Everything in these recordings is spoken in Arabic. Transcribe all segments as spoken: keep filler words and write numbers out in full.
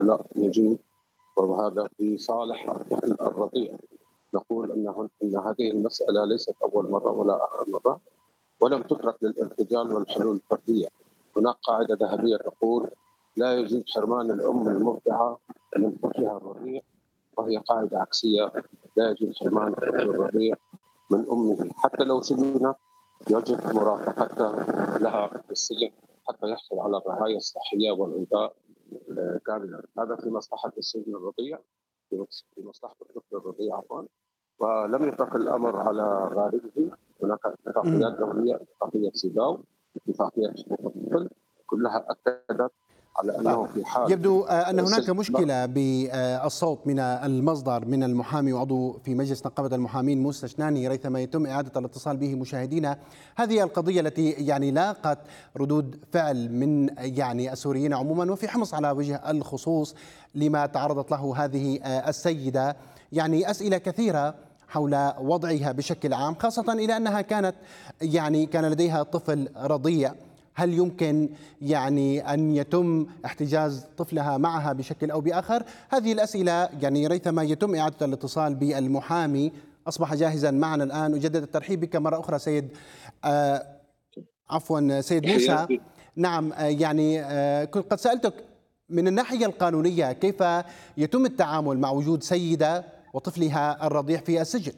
لا يجوز، وهذا في صالح الطفل الرضيع. نقول أن أن هذه المسألة ليست أول مرة ولا آخر مرة، ولم تترك للارتجال والحلول الفردية. هناك قاعدة ذهبية تقول: لا يجوز حرمان الأم المرضعة من طفلها الرضيع، وهي قاعدة عكسية. لا يجوز حرمان الطفل الرضيع من أمه حتى لو سجن، يجب مرافقته لها في السجن حتى يحصل على الرعاية الصحية والإنفاق كاملا. هذا في مصلحة السجن الرضيع، في مصلحة الطفل الرضيع عفوا. ولم يترك الأمر على غاربه. هناك اتفاقيات دولية، اتفاقية سيداو، اتفاقية حقوق الطفل، كلها أكدت على طيب. أنه في حال يبدو أن هناك سجن مشكلة بالصوت من المصدر من المحامي وعضو في مجلس نقابة المحامين موسى شناني ريثما يتم إعادة الاتصال به مشاهدينا. هذه القضية التي يعني لاقت ردود فعل من يعني السوريين عموما، وفي حمص على وجه الخصوص لما تعرضت له هذه السيدة، يعني أسئلة كثيرة حول وضعها بشكل عام، خاصة إلى أنها كانت يعني كان لديها طفل رضيع. هل يمكن يعني أن يتم احتجاز طفلها معها بشكل أو بآخر؟ هذه الأسئلة يعني ريثما يتم إعادة الاتصال بالمحامي، أصبح جاهزا معنا الآن. أجدد الترحيب بك مرة أخرى سيد آه عفوا سيد موسى. تحياتي. نعم، آه يعني آه كنت قد سألتك من الناحية القانونية كيف يتم التعامل مع وجود سيدة وطفلها الرضيع في السجن؟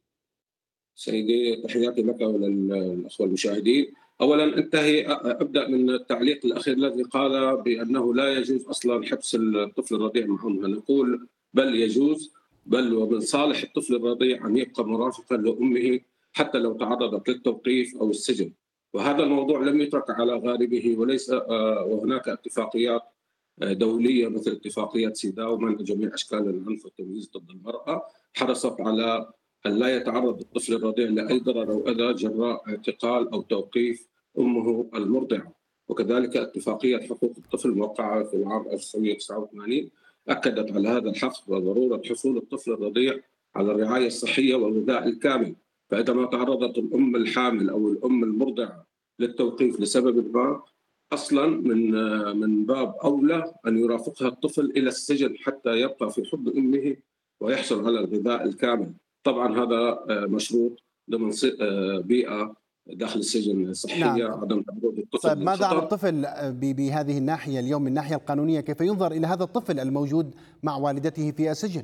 سيدي، تحياتي لك وللأخوة المشاهدين. أولا انتهي أبدأ من التعليق الأخير الذي قال بأنه لا يجوز أصلا حبس الطفل الرضيع مع أمه. نقول بل يجوز، بل ومن صالح الطفل الرضيع أن يبقى مرافقا لأمه حتى لو تعرضت للتوقيف أو السجن. وهذا الموضوع لم يترك على غاربه، وليس وهناك اتفاقيات دولية مثل اتفاقية سيداو منع جميع أشكال العنف والتمييز ضد المرأة حرصت على أن لا يتعرض الطفل الرضيع لأي ضرر أو أذى جراء اعتقال أو توقيف أمه المرضعة. وكذلك اتفاقية حقوق الطفل الموقعة في العام ألف وتسعمائة وتسعة وثمانين أكدت على هذا الحق وضرورة حصول الطفل الرضيع على الرعاية الصحية والغذاء الكامل. فإذا ما تعرضت الأم الحامل أو الأم المرضعة للتوقيف لسبب ما، اصلا من من باب اولى ان يرافقها الطفل الى السجن حتى يبقى في حضن امه ويحصل على الغذاء الكامل. طبعا هذا مشروط ضمن بيئه داخل السجن صحيه، نعم. عدم تعرض الطفل طيب ماذا عن للخطر. الطفل بهذه الناحية اليوم من الناحية القانونية؟ كيف ينظر إلى هذا الطفل الموجود مع والدته في السجن؟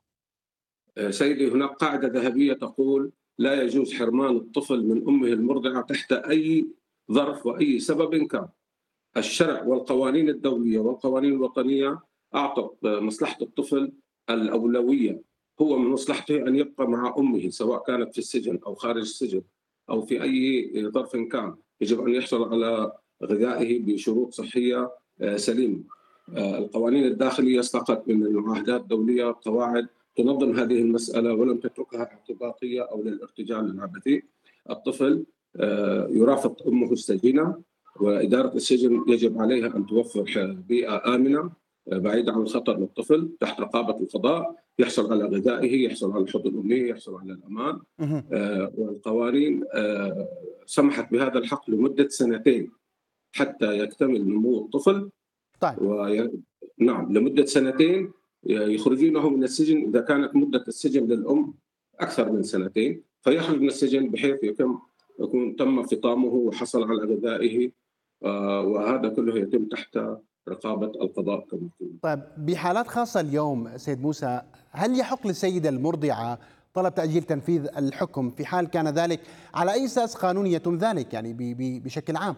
سيدي، هناك قاعده ذهبيه تقول: لا يجوز حرمان الطفل من امه المرضعه تحت اي ظرف واي سبب كان. الشرع والقوانين الدولية والقوانين الوطنية أعطت مصلحة الطفل الأولوية. هو من مصلحته أن يبقى مع أمه سواء كانت في السجن أو خارج السجن أو في أي ظرف كان. يجب أن يحصل على غذائه بشروط صحية سليمة. القوانين الداخلية استقت من المعاهدات الدولية قواعد تنظم هذه المسألة ولم تتركها اعتباطية أو للارتجال العبثي. الطفل يرافق أمه السجينة، وإدارة السجن يجب عليها أن توفر بيئة آمنة بعيدة عن الخطر للطفل تحت رقابة القضاء، يحصل على غذائه، يحصل على حضن أمه، يحصل على الأمان. آه والقوانين آه سمحت بهذا الحق لمدة سنتين حتى يكتمل نمو الطفل. طيب. وي... نعم، لمدة سنتين يخرجونه من السجن إذا كانت مدة السجن للأم أكثر من سنتين، فيخرج من السجن بحيث يكون يكون تم فطامه وحصل على غذائه. آه وهذا كله يتم تحت رقابة القضاء كما يقول. طيب بحالات خاصة اليوم سيد موسى، هل يحق للسيدة المرضعة طلب تأجيل تنفيذ الحكم في حال كان ذلك؟ على أي أساس قانوني يتم ذلك يعني بشكل عام؟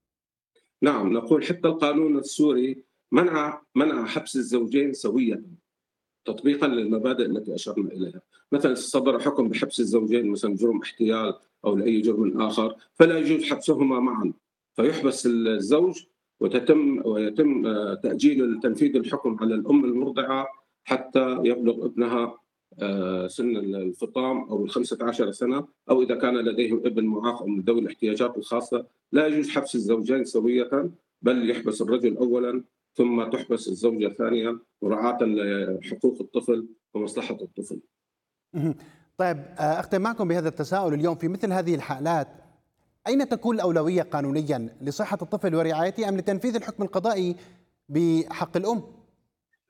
نعم، نقول حتى القانون السوري منع منع حبس الزوجين سويا تطبيقا للمبادئ التي اشرنا اليها. مثلا صدر حكم بحبس الزوجين مثلا جرم احتيال او لاي جرم اخر، فلا يجوز حبسهما معا، فيحبس الزوج وتتم ويتم تاجيل تنفيذ الحكم على الام المرضعه حتى يبلغ ابنها سن الفطام او الخمسة عشر سنه، او اذا كان لديهم ابن معاق او من ذوي الاحتياجات الخاصه. لا يجوز حبس الزوجين سويه، بل يحبس الرجل اولا ثم تحبس الزوجة ثانيا مراعاة لحقوق الطفل ومصلحة الطفل. طيب أختم معكم بهذا التساؤل اليوم. في مثل هذه الحالات أين تكون الأولوية قانونيا، لصحة الطفل ورعايته أم لتنفيذ الحكم القضائي بحق الأم؟